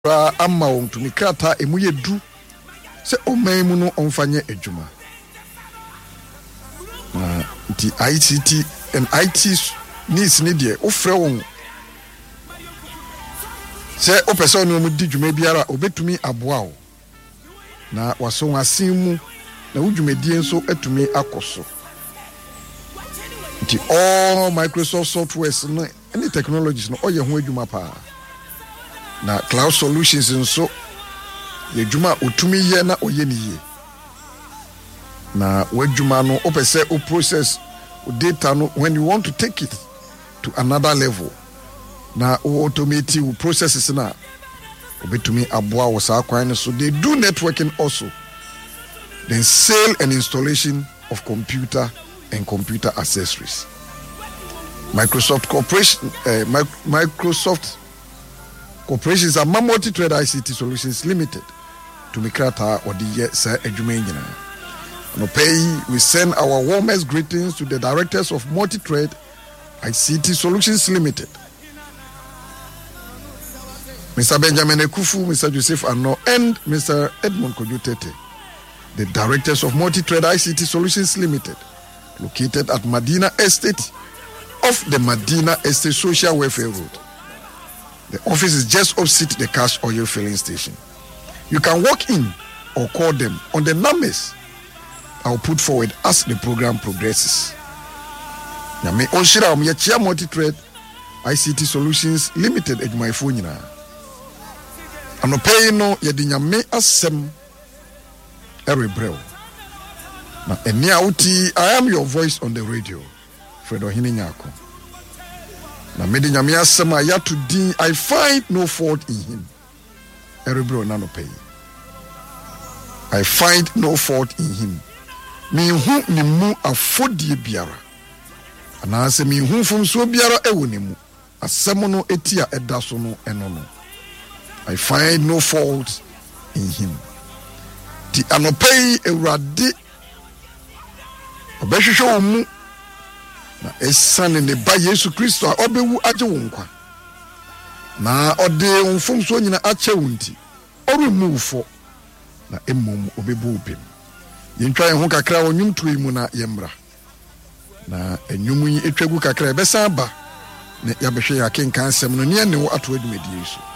Amma on to Mikrata emuye du se omaimuno onfanye ejuma. The ICT and IT needs need ofre won. Se o person no mudi dwuma biara obetumi aboa wo. Na waso asin mu na wudwumadi enso atumi akoso. The all Microsoft softwares no any technologies no oye ho adwuma pa. Na cloud solutions nso ye dwuma otumi ye na oye ni ye. Na wadwuma no opese o process o data no when you want to take it to another level. Na o automate o processes na obetumi aboa wo sa kwan so they do networking also. Then sale and installation of computer and computer accessories. Microsoft Corporations are Multi Trade ICT Solutions Limited to Mikrata or the year Sir Ejumengina. No pay, we send our warmest greetings to the directors of Multi Trade ICT Solutions Limited, Mr. Benjamin Ekufu, Mr. Joseph Anno, and Mr. Edmund Kojutete, the directors of Multi Trade ICT Solutions Limited, located at Medina Estate off the Medina Estate Social Welfare Road. The office is just opposite the cash oil filling station. You can walk in or call them on the numbers I'll put forward as the program progresses. Nyame onshira omyachia Multi Trade ICT Solutions Limited at my phone na. Anopay no yedi nyame asem erebrel. Na eni auti I am your voice on the radio. Fredo Hini Nyako. Na medi nyame asem aya to din I find no fault in him. Erebrel na no pay. I find no fault in him. Mi hu ni mu afodie biara. Anase mi hu fumso biara ewo ni mu. Asem no etia edaso no eno no. I find no fault in him. Ti anopei ewrade obehwehwe mu na esane ne ba Yesu Kristo a obewu agye wo nkwa. Na ode mfomso nyina ache wonti. Oremufo na emmom obebu opem. Yentwa ye ho kakra onwum tuyi mu na yemra. Na enwum yi etwagu kakra ebesa ba ne yabehwe yakenkan sem no ne ne wo ato adumadi Yesu.